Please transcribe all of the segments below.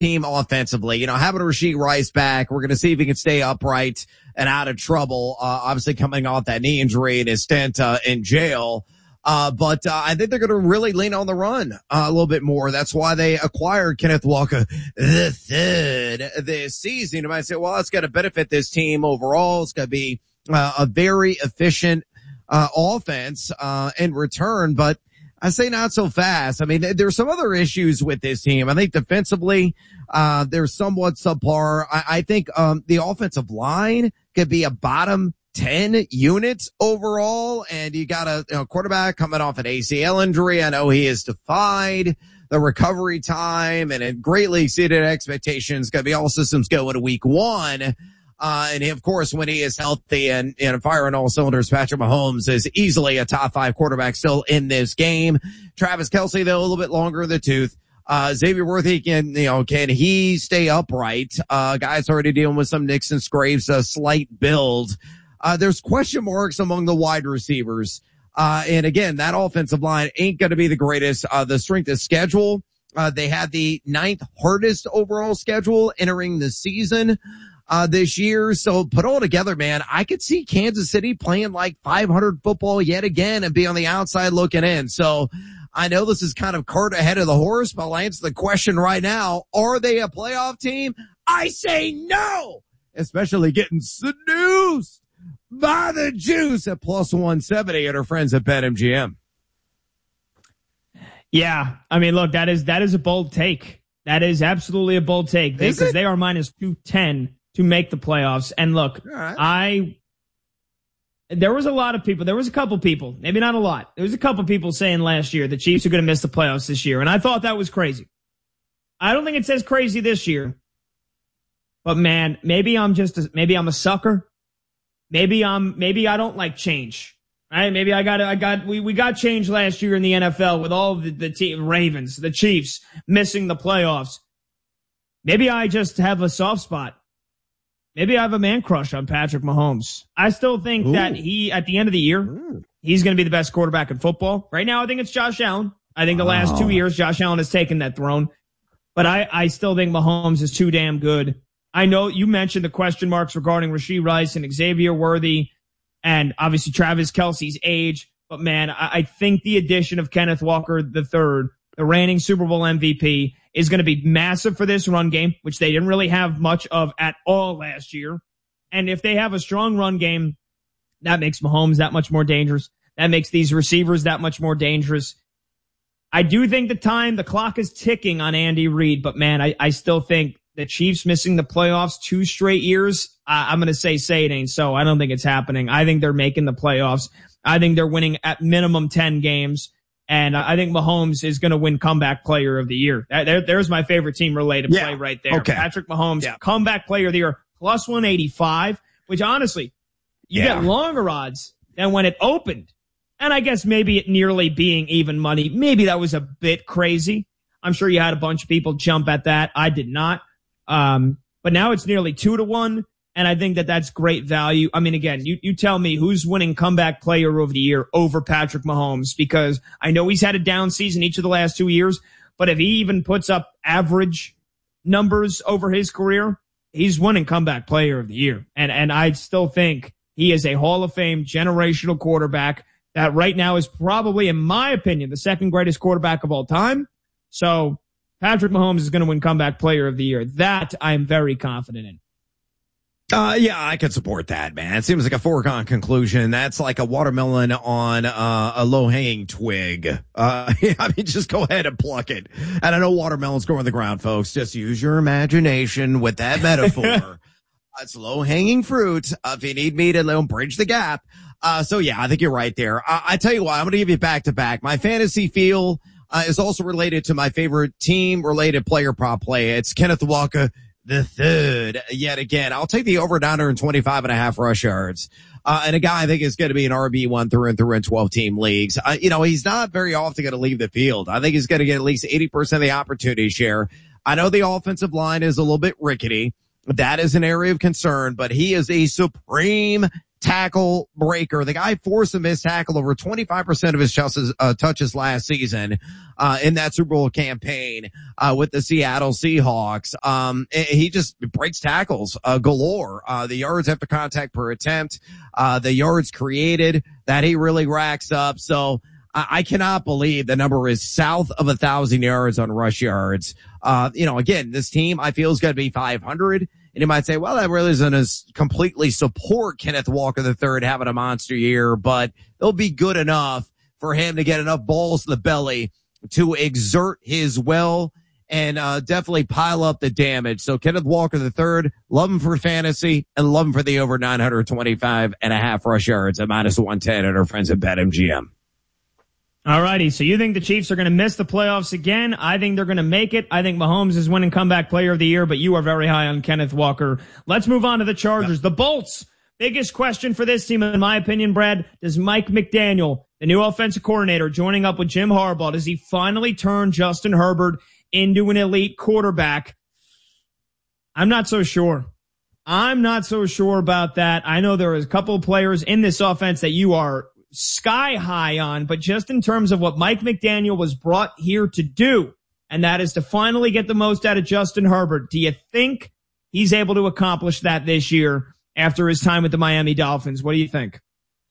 team offensively. Having Rashee Rice back, we're going to see if he can stay upright and out of trouble. Obviously coming off that knee injury and his stint in jail. But I think they're going to really lean on the run a little bit more. That's why they acquired Kenneth Walker III this season. You might say, well, it's going to benefit this team overall. It's going to be a very efficient offense in return, but I say not so fast. I mean, there's some other issues with this team. I think defensively, they're somewhat subpar. I think the offensive line could be a bottom 10 units overall, and you got a quarterback coming off an ACL injury. I know he has defied the recovery time and it greatly exceeded expectations. Going to be all systems go into week one. And of course, when he is healthy and firing all cylinders, Patrick Mahomes is easily a top 5 quarterback still in this game. Travis Kelce, though, a little bit longer in the tooth. Xavier Worthy can he stay upright? Guys already dealing with some nicks and scrapes, a slight build. There's question marks among the wide receivers. And again, that offensive line ain't going to be the greatest. The strength of schedule, they had the 9th hardest overall schedule entering the season, this year. So put all together, man, I could see Kansas City playing like 500 football yet again and be on the outside looking in. So I know this is kind of cart ahead of the horse, but I'll answer the question right now. Are they a playoff team? I say no, especially getting seduced by the juice at plus 170 at our friends at BetMGM. Yeah. I mean, look, that is a bold take. That is absolutely a bold take because they are minus 210 to make the playoffs. And look, right. There was a couple people, maybe not a lot. There was a couple people saying last year the Chiefs are going to miss the playoffs this year. And I thought that was crazy. I don't think it's as crazy this year, but man, maybe I'm a sucker. Maybe I don't like change, right? Maybe we got change last year in the NFL with all of the Ravens, the Chiefs missing the playoffs. Maybe I just have a soft spot. Maybe I have a man crush on Patrick Mahomes. I still think that at the end of the year, he's going to be the best quarterback in football. Right now, I think it's Josh Allen. I think the last 2 years, Josh Allen has taken that throne. But I still think Mahomes is too damn good. I know you mentioned the question marks regarding Rashee Rice and Xavier Worthy and obviously Travis Kelce's age. But man, I think the addition of Kenneth Walker III, the reigning Super Bowl MVP, is going to be massive for this run game, which they didn't really have much of at all last year. And if they have a strong run game, that makes Mahomes that much more dangerous. That makes these receivers that much more dangerous. I do think the clock is ticking on Andy Reid, but man, I still think the Chiefs missing the playoffs 2 straight years, I'm going to say it ain't so. I don't think it's happening. I think they're making the playoffs. I think they're winning at minimum 10 games. And I think Mahomes is going to win comeback player of the year. There's my favorite team related play right there. Okay. Patrick Mahomes, comeback player of the year, plus 185, which honestly, you get longer odds than when it opened. And I guess maybe it nearly being even money. Maybe that was a bit crazy. I'm sure you had a bunch of people jump at that. I did not. But now it's nearly 2-1. And I think that that's great value. I mean, again, you tell me who's winning comeback player of the year over Patrick Mahomes, because I know he's had a down season each of the last 2 years, but if he even puts up average numbers over his career, he's winning comeback player of the year. And I still think he is a Hall of Fame generational quarterback that right now is probably, in my opinion, the second greatest quarterback of all time. So Patrick Mahomes is going to win comeback player of the year. That I'm very confident in. Yeah, I could support that, man. It seems like a foregone conclusion. That's like a watermelon on a low-hanging twig. I mean, just go ahead and pluck it. And I know watermelons grow on the ground, folks. Just use your imagination with that metaphor. It's low-hanging fruit. If you need me to bridge the gap. So yeah, I think you're right there. I tell you what, I'm going to give you back-to-back. My fantasy feel is also related to my favorite team-related player prop play. It's Kenneth Walker III yet again. I'll take the over and under in 25.5 rush yards. And a guy I think is going to be an RB1 through and through in 12-team leagues. He's not very often going to leave the field. I think he's going to get at least 80% of the opportunity share. I know the offensive line is a little bit rickety. That is an area of concern, but he is a supreme tackle breaker. The guy forced a missed tackle over 25% of his touches last season, in that Super Bowl campaign, with the Seattle Seahawks. He just breaks tackles, galore. The yards after contact per attempt, the yards created that he really racks up. So I cannot believe the number is south of 1,000 yards on rush yards. Again, this team I feel is going to be 500. And you might say, well, that really isn't as completely support Kenneth Walker III having a monster year, but it'll be good enough for him to get enough balls in the belly to exert his will and definitely pile up the damage. So Kenneth Walker III, love him for fantasy and love him for the over 925.5 rush yards at -110 at our friends at BetMGM. All righty. So you think the Chiefs are going to miss the playoffs again? I think they're going to make it. I think Mahomes is winning comeback player of the year, but you are very high on Kenneth Walker. Let's move on to the Chargers. The Bolts. Biggest question for this team, in my opinion, Brad, does Mike McDaniel, the new offensive coordinator, joining up with Jim Harbaugh, does he finally turn Justin Herbert into an elite quarterback? I'm not so sure. I'm not so sure about that. I know there is a couple of players in this offense that you are sky high on, but just in terms of what Mike McDaniel was brought here to do, and that is to finally get the most out of Justin Herbert, do you think he's able to accomplish that this year after his time with the Miami Dolphins? What do you think?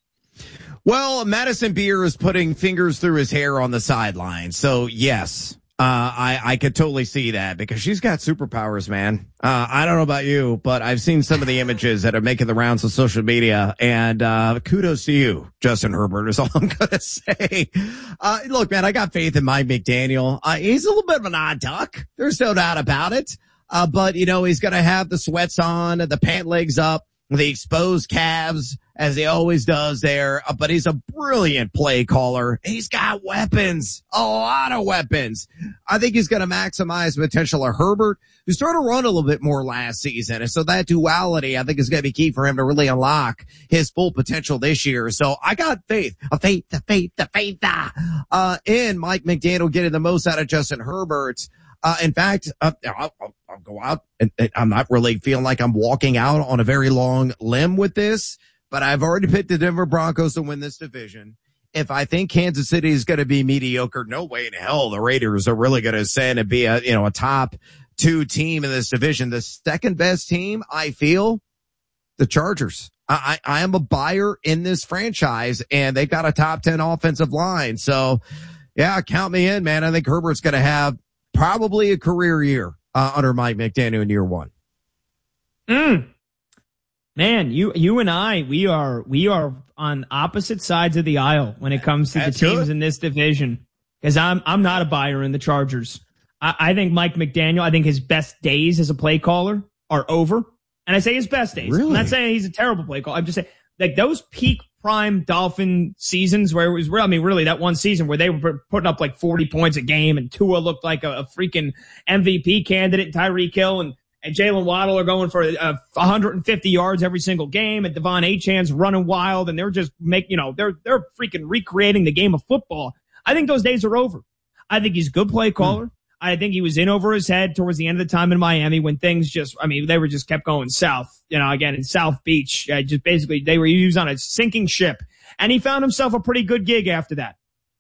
Well, Madison Beer is putting fingers through his hair on the sideline. So yes, I could totally see that because she's got superpowers, man. I don't know about you, but I've seen some of the images that are making the rounds of social media, and kudos to you, Justin Herbert, is all I'm going to say. Look, man, I got faith in Mike McDaniel. He's a little bit of an odd duck. There's no doubt about it. But he's going to have the sweats on, the pant legs up, the exposed calves, as he always does there. But he's a brilliant play caller. He's got weapons, a lot of weapons. I think he's going to maximize the potential of Herbert, who started to run a little bit more last season. And so that duality, I think, is going to be key for him to really unlock his full potential this year. So I got faith in Mike McDaniel getting the most out of Justin Herbert. In fact, I'll go out and I'm not really feeling like I'm walking out on a very long limb with this, but I've already picked the Denver Broncos to win this division. If I think Kansas City is going to be mediocre, no way in hell the Raiders are really going to ascend and be a top 2 team in this division. The second best team, I feel, the Chargers. I am a buyer in this franchise, and they've got a top 10 offensive line. So yeah, count me in, man. I think Herbert's going to have probably a career year under Mike McDaniel in year 1. Man, you and I, we are on opposite sides of the aisle when it comes to the teams in this division. Because I'm not a buyer in the Chargers. I think Mike McDaniel, I think his best days as a play caller are over. And I say his best days. Really? I'm not saying he's a terrible play caller. I'm just saying, like, those peak prime Dolphin seasons where it was, really that one season where they were putting up like 40 points a game and Tua looked like a freaking MVP candidate, Tyreek Hill and Jalen Waddle are going for 150 yards every single game, and Devon Achan's running wild, and they're just they're freaking recreating the game of football. I think those days are over. I think he's a good play caller. I think he was in over his head towards the end of the time in Miami when things they were just kept going south. Again, in South Beach, just basically he was on a sinking ship, and he found himself a pretty good gig after that.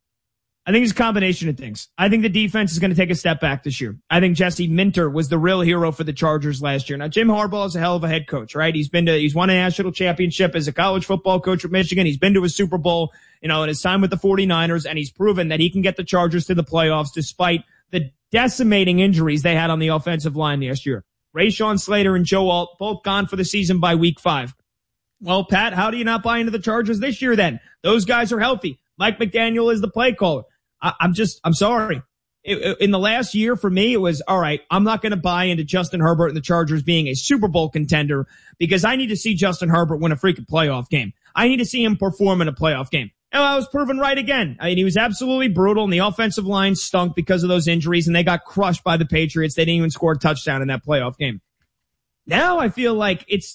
I think it's a combination of things. I think the defense is going to take a step back this year. I think Jesse Minter was the real hero for the Chargers last year. Now, Jim Harbaugh is a hell of a head coach, right? He's won a national championship as a college football coach at Michigan. He's been to a Super Bowl, in his time with the 49ers, and he's proven that he can get the Chargers to the playoffs despite the decimating injuries they had on the offensive line last year. Rashawn Slater and Joe Alt both gone for the season by week 5. Well, Pat, how do you not buy into the Chargers this year then? Those guys are healthy. Mike McDaniel is the play caller. I'm sorry. In the last year for me, it was, all right, I'm not going to buy into Justin Herbert and the Chargers being a Super Bowl contender because I need to see Justin Herbert win a freaking playoff game. I need to see him perform in a playoff game. And I was proven right again. I mean, he was absolutely brutal, and the offensive line stunk because of those injuries, and they got crushed by the Patriots. They didn't even score a touchdown in that playoff game. Now I feel like is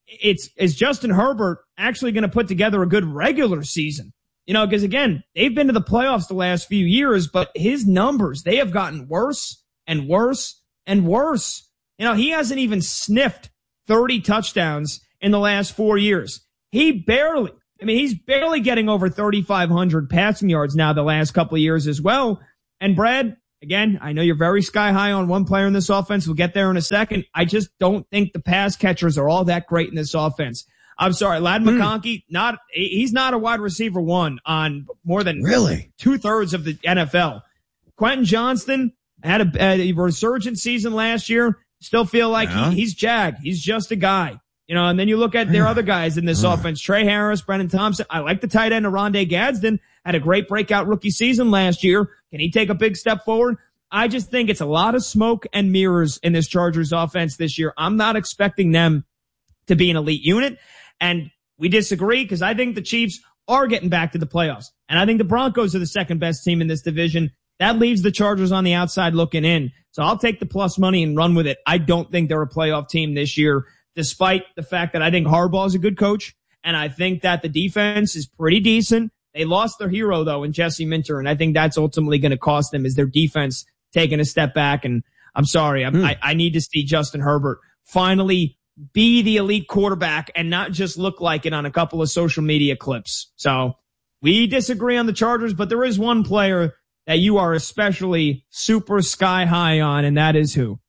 Justin Herbert actually going to put together a good regular season? Because again, they've been to the playoffs the last few years, but his numbers, they have gotten worse and worse and worse. He hasn't even sniffed 30 touchdowns in the last 4 years. he's barely getting over 3,500 passing yards now the last couple of years as well. And Brad, again, I know you're very sky high on one player in this offense. We'll get there in a second. I just don't think the pass catchers are all that great in this offense. I'm sorry, Ladd McConkey, he's not a wide receiver one on more than really 2/3 of the NFL. Quentin Johnston had a resurgent season last year. Still feel like he's Jag. He's just a guy. And then you look at their other guys in this offense, Trey Harris, Brennan Thompson. I like the tight end, Oronde Gadsden, had a great breakout rookie season last year. Can he take a big step forward? I just think it's a lot of smoke and mirrors in this Chargers offense this year. I'm not expecting them to be an elite unit. And we disagree because I think the Chiefs are getting back to the playoffs. And I think the Broncos are the second best team in this division. That leaves the Chargers on the outside looking in. So I'll take the plus money and run with it. I don't think they're a playoff team this year, despite the fact that I think Harbaugh is a good coach. And I think that the defense is pretty decent. They lost their hero, though, in Jesse Minter. And I think that's ultimately going to cost them is their defense taking a step back. And I'm sorry, I need to see Justin Herbert finally be the elite quarterback and not just look like it on a couple of social media clips. So we disagree on the Chargers, but there is one player that you are especially super sky high on, and that is who?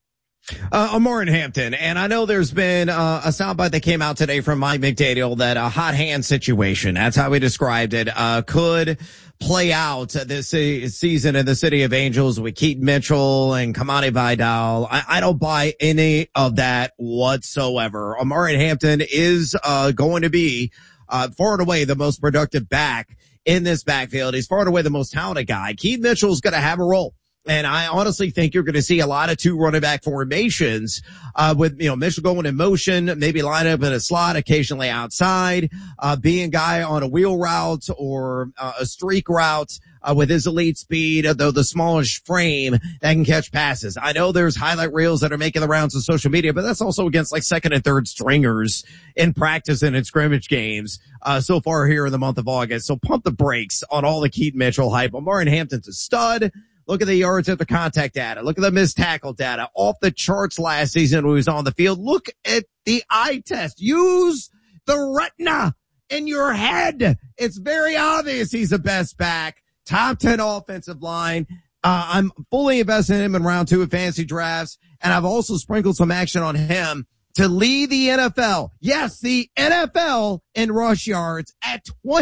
Omarion Hampton. And I know there's been a soundbite that came out today from Mike McDaniel that a hot hand situation, that's how he described it, could play out this season in the City of Angels with Keaton Mitchell and Kamani Vidal. I don't buy any of that whatsoever. Omarion Hampton is going to be far and away the most productive back in this backfield. He's far and away the most talented guy. Keaton Mitchell's going to have a role. And I honestly think you're going to see a lot of two running back formations, with, Mitchell going in motion, maybe line up in a slot, occasionally outside, being a guy on a wheel route or a streak route, with his elite speed, though the smallish frame that can catch passes. I know there's highlight reels that are making the rounds on social media, but that's also against like second and third stringers in practice and in scrimmage games, so far here in the month of August. So pump the brakes on all the Keaton Mitchell hype. Omarion Hampton's a stud. Look at the yards after contact data. Look at the missed tackle data. Off the charts last season when he was on the field. Look at the eye test. Use the retina in your head. It's very obvious he's the best back. Top 10 offensive line. I'm fully invested in him in round 2 of fantasy drafts. And I've also sprinkled some action on him to lead the NFL. Yes, the NFL in rush yards at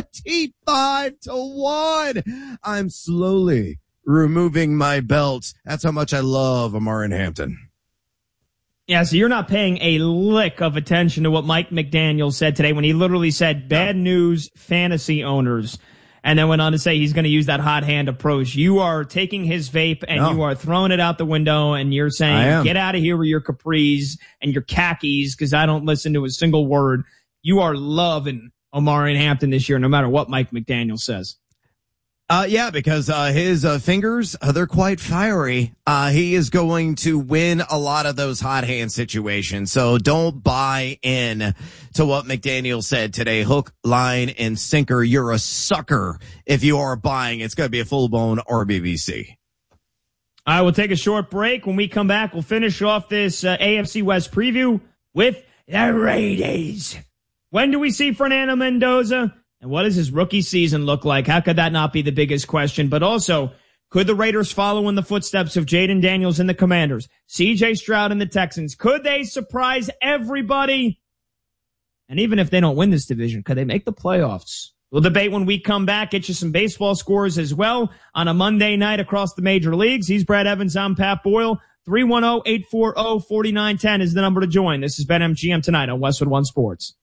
25-1. I'm slowly removing my belt. That's how much I love Omarion Hampton. Yeah, so you're not paying a lick of attention to what Mike McDaniel said today when he literally said, bad news, fantasy owners, and then went on to say he's going to use that hot hand approach. You are taking his vape and you are throwing it out the window, and you're saying, get out of here with your capris and your khakis, because I don't listen to a single word. You are loving Omarion Hampton this year, no matter what Mike McDaniel says. Yeah, because his fingers, they're quite fiery. He is going to win a lot of those hot hand situations. So don't buy in to what McDaniel said today. Hook, line, and sinker. You're a sucker if you are buying. It's going to be a full-blown RBBC. I will take a short break. When we come back, we'll finish off this AFC West preview with the Raiders. When do we see Fernando Mendoza? And what does his rookie season look like? How could that not be the biggest question? But also, could the Raiders follow in the footsteps of Jaden Daniels and the Commanders? CJ Stroud and the Texans. Could they surprise everybody? And even if they don't win this division, could they make the playoffs? We'll debate when we come back. Get you some baseball scores as well on a Monday night across the major leagues. He's Brad Evans. I'm Pat Boyle. 310-840-4910 is the number to join. This is BetMGM tonight on Westwood One Sports.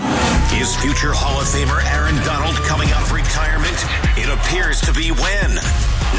Is future Hall of Famer Aaron Donald coming out of retirement? It appears to be when.